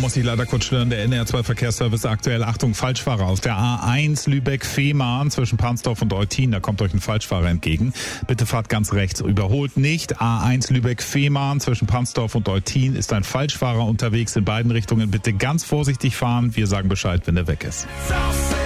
muss ich leider kurz stören. Der NR2 Verkehrsservice aktuell. Achtung, Falschfahrer auf der A1 Lübeck-Fehmarn zwischen Pansdorf und Eutin. Da kommt euch ein Falschfahrer entgegen. Bitte fahrt ganz rechts. Überholt nicht. A1 Lübeck-Fehmarn zwischen Pansdorf und Eutin ist ein Falschfahrer unterwegs in beiden Richtungen. Bitte ganz vorsichtig fahren. Wir sagen Bescheid, wenn er weg ist.